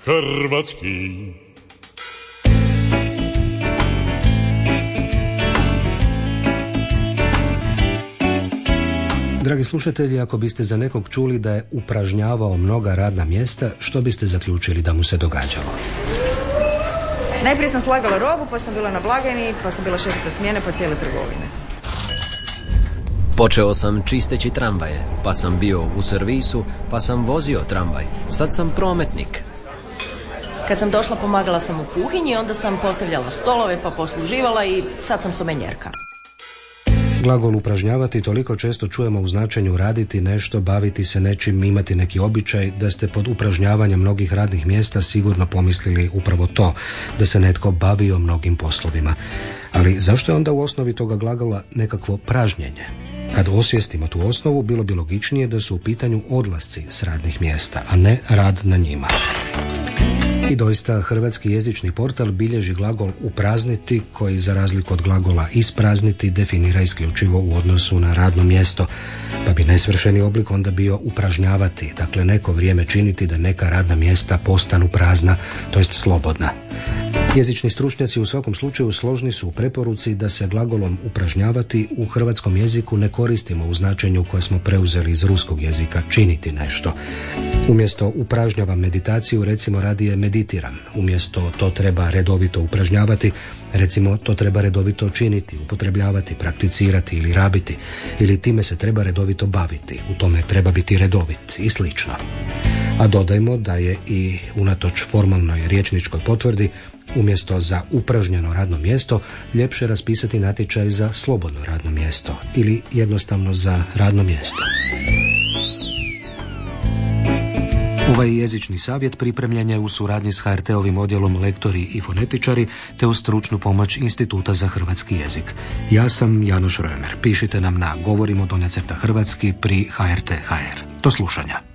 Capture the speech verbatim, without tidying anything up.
hrvatski. Dragi slušatelji, ako biste za nekog čuli da je upražnjavao mnoga radna mjesta, što biste zaključili da mu se događalo? Najprije sam slagala robu, pa sam bila na blagajni, pa sam bila šefica smjene, pa cijele trgovine. Počeo sam čisteći tramvaje, pa sam bio u servisu, pa sam vozio tramvaj. Sad sam prometnik. Kad sam došla, pomagala sam u kuhinji, onda sam postavljala stolove, pa posluživala i sad sam somenjerka. Glagol upražnjavati toliko često čujemo u značenju raditi nešto, baviti se nečim, imati neki običaj, da ste pod upražnjavanjem mnogih radnih mjesta sigurno pomislili upravo to, da se netko bavio mnogim poslovima. Ali zašto je onda u osnovi toga glagola nekakvo pražnjenje? Kad osvijestimo tu osnovu, bilo bi logičnije da su u pitanju odlasci s radnih mjesta, a ne rad na njima. I doista hrvatski jezični portal bilježi glagol uprazniti, koji za razliku od glagola isprazniti definira isključivo u odnosu na radno mjesto, pa bi nesvršeni oblik onda bio upražnjavati, dakle neko vrijeme činiti da neka radna mjesta postanu prazna, to jest slobodna. Jezični stručnjaci u svakom slučaju složni su u preporuci da se glagolom upražnjavati u hrvatskom jeziku ne koristimo u značenju koje smo preuzeli iz ruskog jezika, činiti nešto. Umjesto upražnjavam meditaciju, recimo radije meditiram. Umjesto to treba redovito upražnjavati, recimo to treba redovito činiti, upotrebljavati, prakticirati ili rabiti. Ili time se treba redovito baviti, u tome treba biti redovit i slično. A dodajmo da je i unatoč formalnoj riječničkoj potvrdi umjesto za upražnjeno radno mjesto ljepše raspisati natječaj za slobodno radno mjesto ili jednostavno za radno mjesto. Ovaj jezični savjet pripremljen je u suradnji s ha er te-ovim odjelom Lektori i fonetičari te uz stručnu pomoć Instituta za hrvatski jezik. Ja sam Janoš Römer. Pišite nam na govorimo donja crta hrvatski pri ha er te tačka ha er. Do slušanja.